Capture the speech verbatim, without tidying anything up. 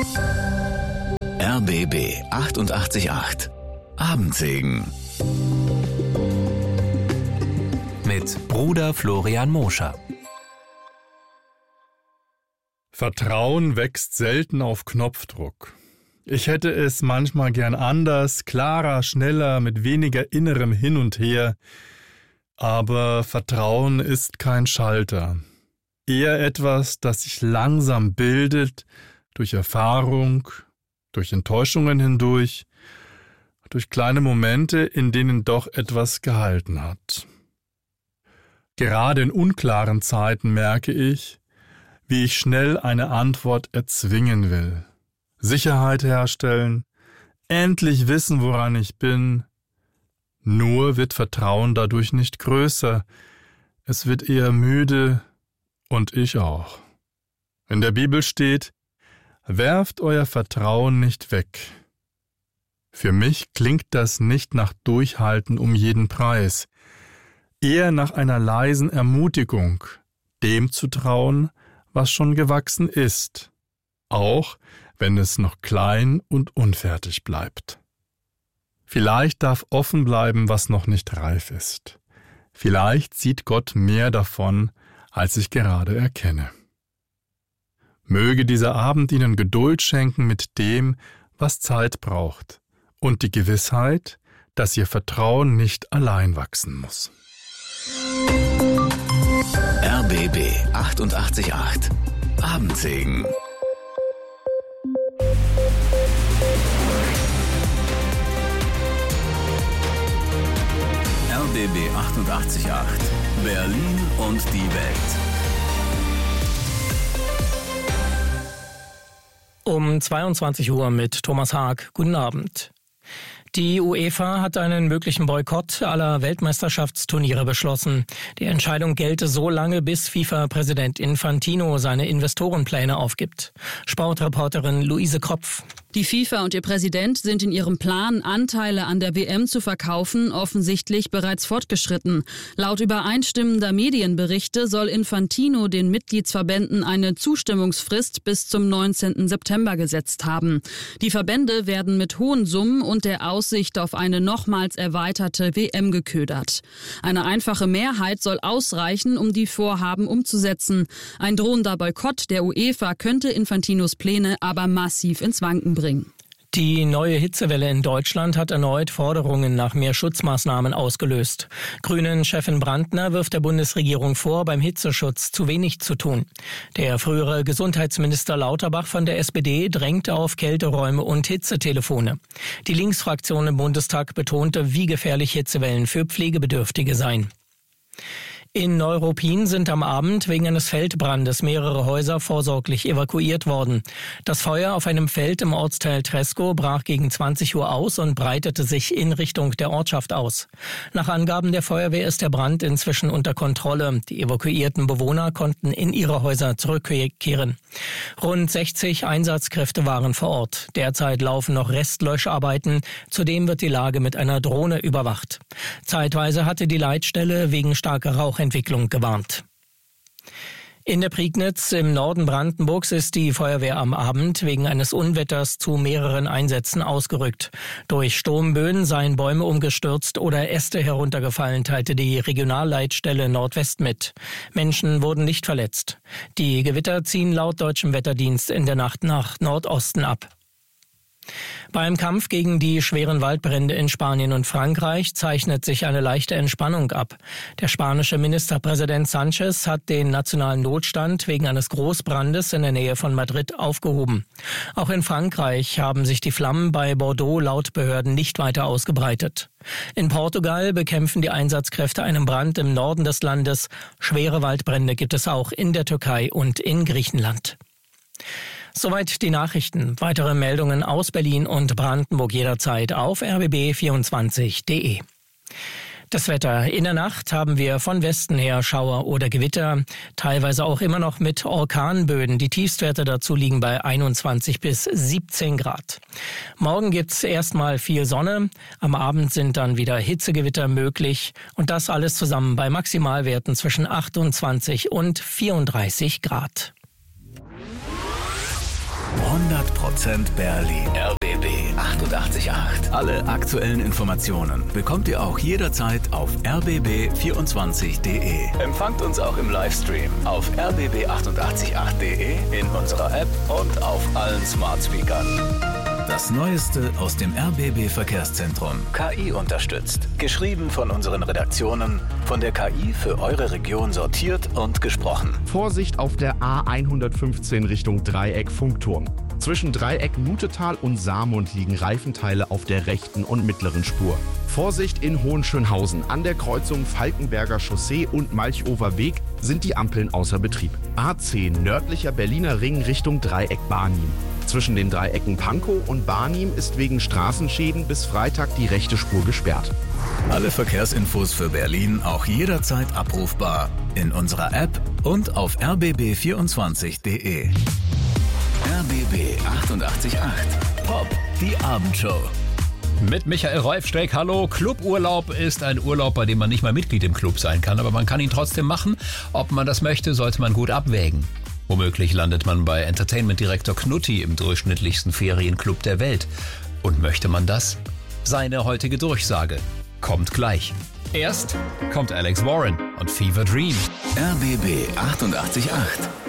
R B B achtundachtzig Komma acht Abendsegen mit Bruder Florian Moscher. Vertrauen wächst selten auf Knopfdruck. Ich hätte es manchmal gern anders, klarer, schneller, mit weniger innerem Hin und Her. Aber Vertrauen ist kein Schalter. Eher etwas, das sich langsam bildet, durch Erfahrung, durch Enttäuschungen hindurch, durch kleine Momente, in denen doch etwas gehalten hat. Gerade in unklaren Zeiten merke ich, wie ich schnell eine Antwort erzwingen will. Sicherheit herstellen, endlich wissen, woran ich bin. Nur wird Vertrauen dadurch nicht größer, es wird eher müde und ich auch. In der Bibel steht, werft euer Vertrauen nicht weg. Für mich klingt das nicht nach Durchhalten um jeden Preis, eher nach einer leisen Ermutigung, dem zu trauen, was schon gewachsen ist, auch wenn es noch klein und unfertig bleibt. Vielleicht darf offen bleiben, was noch nicht reif ist. Vielleicht sieht Gott mehr davon, als ich gerade erkenne. Möge dieser Abend Ihnen Geduld schenken mit dem, was Zeit braucht, und die Gewissheit, dass Ihr Vertrauen nicht allein wachsen muss. R B B achtundachtzig Komma acht Abendsegen. R B B achtundachtzig Komma acht Berlin und die Welt. Um zweiundzwanzig Uhr mit Thomas Haag. Guten Abend. Die UEFA hat einen möglichen Boykott aller Weltmeisterschaftsturniere beschlossen. Die Entscheidung gelte so lange, bis FIFA-Präsident Infantino seine Investorenpläne aufgibt. Sportreporterin Luise Kropf. Die FIFA und ihr Präsident sind in ihrem Plan, Anteile an der W M zu verkaufen, offensichtlich bereits fortgeschritten. Laut übereinstimmender Medienberichte soll Infantino den Mitgliedsverbänden eine Zustimmungsfrist bis zum neunzehnten September gesetzt haben. Die Verbände werden mit hohen Summen und der Aussicht auf eine nochmals erweiterte W M geködert. Eine einfache Mehrheit soll ausreichen, um die Vorhaben umzusetzen. Ein drohender Boykott der UEFA könnte Infantinos Pläne aber massiv ins Wanken bringen. Die neue Hitzewelle in Deutschland hat erneut Forderungen nach mehr Schutzmaßnahmen ausgelöst. Grünen-Chefin Brandner wirft der Bundesregierung vor, beim Hitzeschutz zu wenig zu tun. Der frühere Gesundheitsminister Lauterbach von der S P D drängt auf Kälteräume und Hitzetelefone. Die Linksfraktion im Bundestag betonte, wie gefährlich Hitzewellen für Pflegebedürftige seien. In Neuruppin sind am Abend wegen eines Feldbrandes mehrere Häuser vorsorglich evakuiert worden. Das Feuer auf einem Feld im Ortsteil Treskow brach gegen zwanzig Uhr aus und breitete sich in Richtung der Ortschaft aus. Nach Angaben der Feuerwehr ist der Brand inzwischen unter Kontrolle. Die evakuierten Bewohner konnten in ihre Häuser zurückkehren. Rund sechzig Einsatzkräfte waren vor Ort. Derzeit laufen noch Restlöscharbeiten. Zudem wird die Lage mit einer Drohne überwacht. Zeitweise hatte die Leitstelle wegen starker Rauchentwicklung gewarnt. In der Prignitz im Norden Brandenburgs ist die Feuerwehr am Abend wegen eines Unwetters zu mehreren Einsätzen ausgerückt. Durch Sturmböen seien Bäume umgestürzt oder Äste heruntergefallen, teilte die Regionalleitstelle Nordwest mit. Menschen wurden nicht verletzt. Die Gewitter ziehen laut deutschem Wetterdienst in der Nacht nach Nordosten ab. Beim Kampf gegen die schweren Waldbrände in Spanien und Frankreich zeichnet sich eine leichte Entspannung ab. Der spanische Ministerpräsident Sánchez hat den nationalen Notstand wegen eines Großbrandes in der Nähe von Madrid aufgehoben. Auch in Frankreich haben sich die Flammen bei Bordeaux laut Behörden nicht weiter ausgebreitet. In Portugal bekämpfen die Einsatzkräfte einen Brand im Norden des Landes. Schwere Waldbrände gibt es auch in der Türkei und in Griechenland. Soweit die Nachrichten. Weitere Meldungen aus Berlin und Brandenburg jederzeit auf r b b vierundzwanzig punkt d e. Das Wetter. In der Nacht haben wir von Westen her Schauer oder Gewitter, teilweise auch immer noch mit Orkanböden. Die Tiefstwerte dazu liegen bei einundzwanzig bis siebzehn Grad. Morgen gibt's erstmal viel Sonne. Am Abend sind dann wieder Hitzegewitter möglich. Und das alles zusammen bei Maximalwerten zwischen achtundzwanzig und vierunddreißig Grad. hundert Prozent Berlin. R B B achtundachtzig Komma acht. Alle aktuellen Informationen bekommt ihr auch jederzeit auf r b b vierundzwanzig punkt d e. Empfangt uns auch im Livestream auf r b b achtundachtzig Komma acht punkt d e, in unserer App und auf allen Smart Speakern. Das Neueste aus dem R B B Verkehrszentrum. K I unterstützt. Geschrieben von unseren Redaktionen, von der K I für eure Region sortiert und gesprochen. Vorsicht auf der A hundertfünfzehn Richtung Dreieck Funkturm. Zwischen Dreieck Nutetal und Saarmund liegen Reifenteile auf der rechten und mittleren Spur. Vorsicht in Hohenschönhausen. An der Kreuzung Falkenberger Chaussee und Malchower Weg sind die Ampeln außer Betrieb. A zehn nördlicher Berliner Ring Richtung Dreieck Barnim. Zwischen den Dreiecken Pankow und Barnim ist wegen Straßenschäden bis Freitag die rechte Spur gesperrt. Alle Verkehrsinfos für Berlin auch jederzeit abrufbar in unserer App und auf r b b vierundzwanzig punkt d e. R B B achtundachtzig Komma acht. Pop, die Abendshow. Mit Michael Rolfstreck. Hallo. Cluburlaub ist ein Urlaub, bei dem man nicht mal Mitglied im Club sein kann, aber man kann ihn trotzdem machen. Ob man das möchte, sollte man gut abwägen. Womöglich landet man bei Entertainment-Direktor Knutti im durchschnittlichsten Ferienclub der Welt. Und möchte man das? Seine heutige Durchsage kommt gleich. Erst kommt Alex Warren und Fever Dream. R B B achtundachtzig Komma acht.